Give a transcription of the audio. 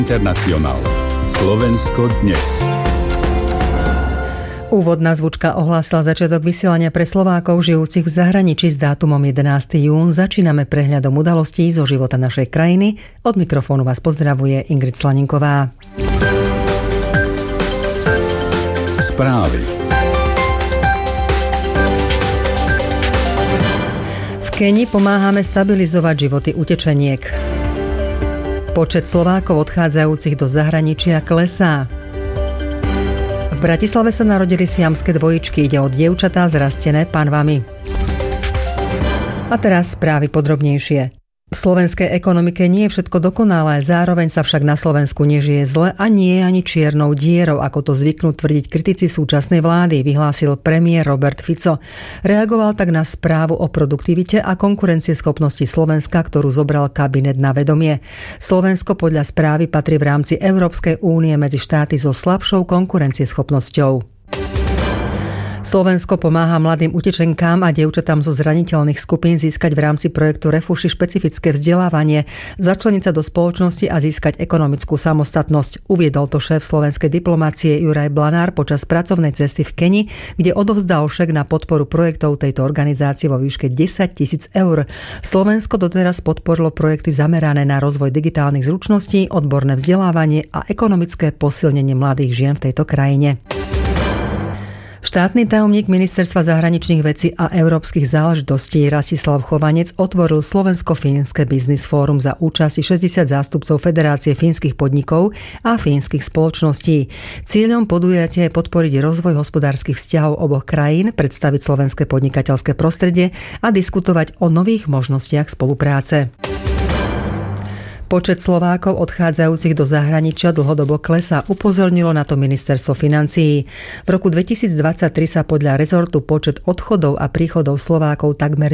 Internacional. Slovensko dnes. Úvodná zvučka ohlásila začiatok vysielania pre Slovákov žijúcich v zahraničí s dátumom 11. jún. Začíname prehľadom udalostí zo života našej krajiny. Od mikrofónu vás pozdravuje Ingrid Slaninková. Správy. V Keni pomáhame stabilizovať životy utečeniek. Počet Slovákov odchádzajúcich do zahraničia klesá. V Bratislave sa narodili siamské dvojičky. Ide o dievčatá zrastené panvami. A teraz správy podrobnejšie. V slovenskej ekonomike nie je všetko dokonalé, zároveň sa však na Slovensku nežije zle a nie je ani čiernou dierou, ako to zvyknú tvrdiť kritici súčasnej vlády, vyhlásil premiér Robert Fico. Reagoval tak na správu o produktivite a konkurencieschopnosti Slovenska, ktorú zobral kabinet na vedomie. Slovensko podľa správy patrí v rámci Európskej únie medzi štáty so slabšou konkurencieschopnosťou. Slovensko pomáha mladým utečenkám a dievčatám zo zraniteľných skupín získať v rámci projektu Refuši špecifické vzdelávanie, začleniť sa do spoločnosti a získať ekonomickú samostatnosť. Uviedol to šéf slovenskej diplomácie Juraj Blanár počas pracovnej cesty v Keni, kde odovzdal šek na podporu projektov tejto organizácie vo výške 10 000 eur. Slovensko doteraz podporilo projekty zamerané na rozvoj digitálnych zručností, odborné vzdelávanie a ekonomické posilnenie mladých žien v tejto krajine. Štátny tajomník Ministerstva zahraničných vecí a európskych záležitostí Rastislav Chovanec otvoril Slovensko-fínske biznis fórum za účasti 60 zástupcov Federácie fínskych podnikov a fínskych spoločností. Cieľom podujatia je podporiť rozvoj hospodárskych vzťahov oboch krajín, predstaviť slovenské podnikateľské prostredie a diskutovať o nových možnostiach spolupráce. Počet Slovákov odchádzajúcich do zahraničia dlhodobo klesá, upozornilo na to ministerstvo financií. V roku 2023 sa podľa rezortu počet odchodov a príchodov Slovákov takmer